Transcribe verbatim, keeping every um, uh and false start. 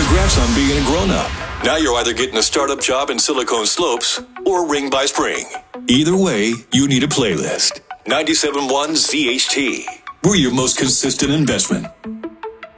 Congrats on being a grown-up. Now you're either getting a startup job in Silicon Slopes or Ring by Spring. Either way, you need a playlist. ninety-seven point one Z H T. We're your most consistent investment.